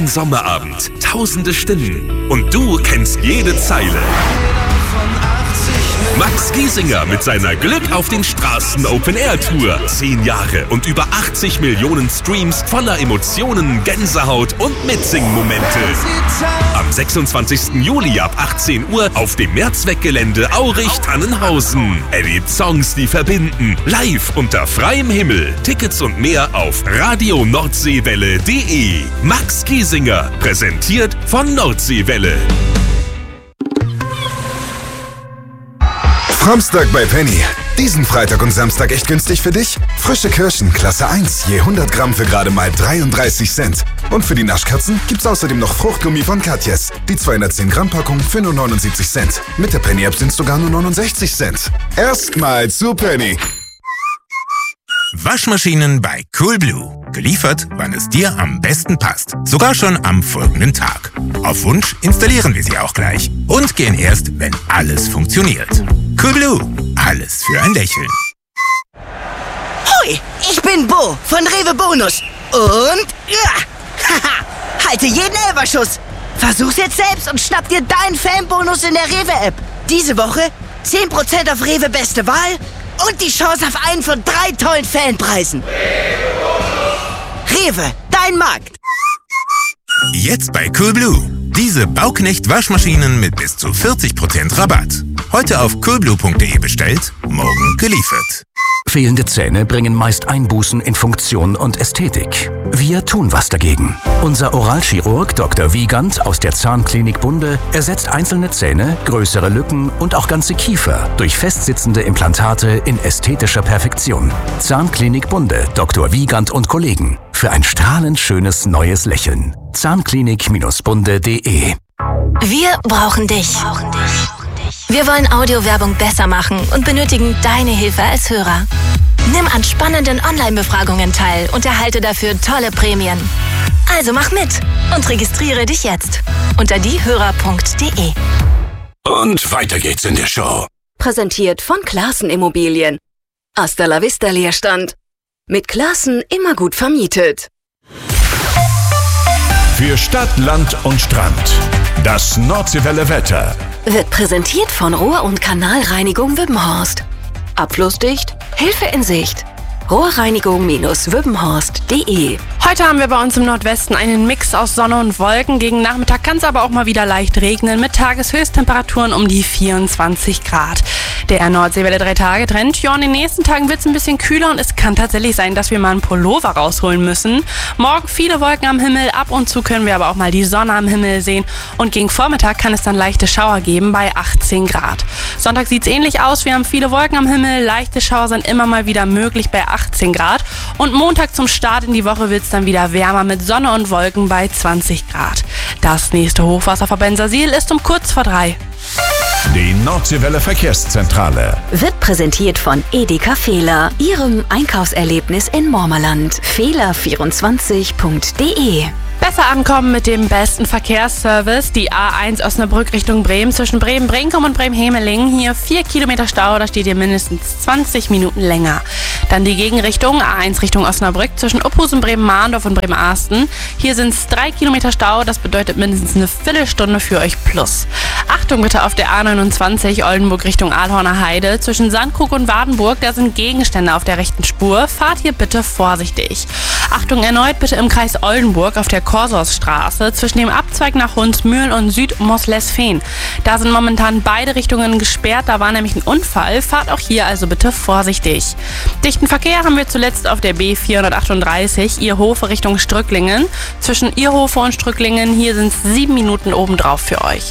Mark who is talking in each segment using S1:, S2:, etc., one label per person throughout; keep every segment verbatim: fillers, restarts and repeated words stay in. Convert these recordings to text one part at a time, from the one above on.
S1: Sommerabend, tausende Stimmen und du kennst jede Zeile. Max Giesinger mit seiner Glück auf den Straßen Open Air Tour. Zehn Jahre und über achtzig Millionen Streams voller Emotionen, Gänsehaut und Mitsingen-Momente. Am sechsundzwanzigsten Juli ab achtzehn Uhr auf dem Mehrzweckgelände Aurich-Tannenhausen. Erlebt Songs, die verbinden. Live unter freiem Himmel. Tickets und mehr auf radio nordseewelle punkt de. Max Giesinger, präsentiert von Nordseewelle.
S2: Samstag bei Penny. Diesen Freitag und Samstag echt günstig für dich? Frische Kirschen, Klasse eins, je hundert Gramm für gerade mal dreiunddreißig Cent. Und für die Naschkatzen gibt's außerdem noch Fruchtgummi von Katjes. Die zweihundertzehn Gramm Packung für nur neunundsiebzig Cent. Mit der Penny-App sind's sogar nur neunundsechzig Cent. Erstmal zu Penny.
S3: Waschmaschinen bei Coolblue. Geliefert, wann es dir am besten passt. Sogar schon am folgenden Tag. Auf Wunsch installieren wir sie auch gleich. Und gehen erst, wenn alles funktioniert. Coolblue. Alles für ein Lächeln.
S4: Hoi, ich bin Bo von Rewe Bonus. Und ja, haha, halte jeden Elferschuss. Versuch's jetzt selbst und schnapp dir deinen Fanbonus in der Rewe-App. Diese Woche zehn Prozent auf Rewe Beste Wahl und die Chance auf einen von drei tollen Fanpreisen. Rewe, dein Markt.
S3: Jetzt bei Coolblue. Diese Bauknecht-Waschmaschinen mit bis zu vierzig Prozent Rabatt. Heute auf coolblue punkt de bestellt, morgen geliefert.
S5: Fehlende Zähne bringen meist Einbußen in Funktion und Ästhetik. Wir tun was dagegen. Unser Oralchirurg Doktor Wiegand aus der Zahnklinik Bunde ersetzt einzelne Zähne, größere Lücken und auch ganze Kiefer durch festsitzende Implantate in ästhetischer Perfektion. Zahnklinik Bunde, Doktor Wiegand und Kollegen. Für ein strahlend schönes neues Lächeln. zahnklinik bunde punkt de.
S6: Wir brauchen dich. Wir wollen Audiowerbung besser machen und benötigen deine Hilfe als Hörer. Nimm an spannenden Online-Befragungen teil und erhalte dafür tolle Prämien. Also mach mit und registriere dich jetzt unter diehörer punkt de.
S3: Und weiter geht's in der Show.
S7: Präsentiert von Classen Immobilien. Hasta la vista Leerstand. Mit Classen immer gut vermietet.
S8: Für Stadt, Land und Strand. Das Nordseewelle Wetter.
S7: Wird präsentiert von Rohr- und Kanalreinigung Wippenhorst. Abflussdicht, Hilfe in Sicht. rohrreinigung Bindestrich wippenhorst punkt de.
S9: Heute haben wir bei uns im Nordwesten einen Mix aus Sonne und Wolken. Gegen Nachmittag kann es aber auch mal wieder leicht regnen mit Tageshöchsttemperaturen um die vierundzwanzig Grad. Der Nordseewelle drei Tage Trend. Ja, in den nächsten Tagen wird es ein bisschen kühler und es kann tatsächlich sein, dass wir mal einen Pullover rausholen müssen. Morgen viele Wolken am Himmel, ab und zu können wir aber auch mal die Sonne am Himmel sehen. Und gegen Vormittag kann es dann leichte Schauer geben bei achtzehn Grad. Sonntag sieht es ähnlich aus. Wir haben viele Wolken am Himmel, leichte Schauer sind immer mal wieder möglich bei achtzehn Grad. Und Montag zum Start in die Woche wird es dann wieder wärmer mit Sonne und Wolken bei zwanzig Grad. Das nächste Hochwasser vor Bensersiel ist um kurz vor drei.
S8: Die Nordseewelle Verkehrszentrale
S7: Wird präsentiert von Edeka Fehler, Ihrem Einkaufserlebnis in Mormerland. fehler vierundzwanzig punkt de.
S9: Besser ankommen mit dem besten Verkehrsservice. Die A eins Osnabrück Richtung Bremen zwischen Bremen-Brinkum und Bremen-Hemeling. Hier vier Kilometer Stau, da steht ihr mindestens zwanzig Minuten länger. Dann die Gegenrichtung, A eins Richtung Osnabrück zwischen Uphusen, Bremen-Mahndorf und Bremen-Arsten. Hier sind es drei Kilometer Stau, das bedeutet mindestens eine Viertelstunde für euch plus. Achtung bitte auf der A neunundzwanzig Oldenburg Richtung Aalhorner Heide. Zwischen Sandkrug und Wadenburg, da sind Gegenstände auf der rechten Spur. Fahrt hier bitte vorsichtig. Achtung erneut bitte im Kreis Oldenburg auf der Korsorsstraße zwischen dem Abzweig nach Hunsmühl und Süd-Mosles-Fehn. Da sind momentan beide Richtungen gesperrt, da war nämlich ein Unfall. Fahrt auch hier also bitte vorsichtig. Dichten Verkehr haben wir zuletzt auf der B vierhundertachtunddreißig, Ierhofe Richtung Strücklingen. Zwischen Ierhofe und Strücklingen, hier sind es sieben Minuten obendrauf für euch.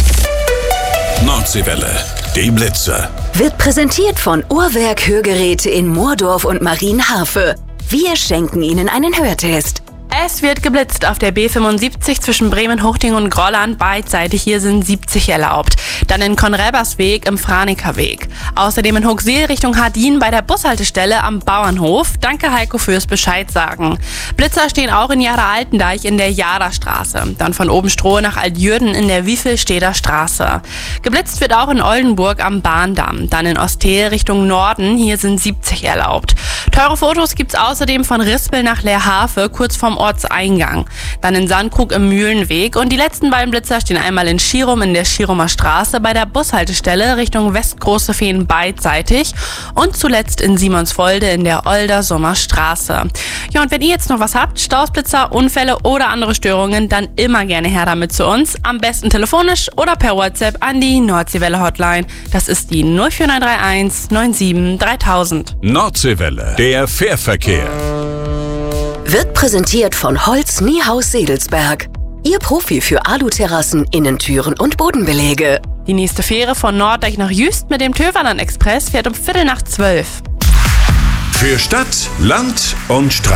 S8: Nordseewelle, die Blitze.
S7: Wird präsentiert von Uhrwerk Hörgeräte in Moordorf und Marienhafe. Wir schenken Ihnen einen Hörtest.
S9: Es wird geblitzt auf der B fünfundsiebzig zwischen Bremen-Huchting und Grolland. Beidseitig hier sind siebzig erlaubt. Dann in Konrebersweg im Franekerweg. Außerdem in Huxil Richtung Hardin bei der Bushaltestelle am Bauernhof. Danke Heiko fürs Bescheid sagen. Blitzer stehen auch in Jara-Altendeich in der Jara-Straße. Dann von Obenstrohe nach Altjürden in der Wiefelsteder Straße. Geblitzt wird auch in Oldenburg am Bahndamm. Dann in Ostel Richtung Norden. Hier sind siebzig erlaubt. Teure Fotos gibt's außerdem von Rispel nach Leerhafe, kurz vom Ort Ortseingang. Dann in Sandkrug im Mühlenweg und die letzten beiden Blitzer stehen einmal in Schirum in der Schirumer Straße bei der Bushaltestelle Richtung Westgroße Feen beidseitig und zuletzt in Simonsvolde in der Oldersummer Straße. Ja, und wenn ihr jetzt noch was habt, Staus, Blitzer, Unfälle oder andere Störungen, dann immer gerne her damit zu uns. Am besten telefonisch oder per WhatsApp an die Nordseewelle Hotline. Das ist die null vier neun drei eins neun sieben dreitausend.
S8: Nordseewelle, der Fährverkehr.
S7: Wird präsentiert von Holz Niehaus Sedelsberg. Ihr Profi für Aluterrassen, Innentüren und Bodenbeläge.
S9: Die nächste Fähre von Norddeich nach Jüst mit dem Töverland Express fährt um Viertel nach zwölf.
S8: Für Stadt, Land und Straße.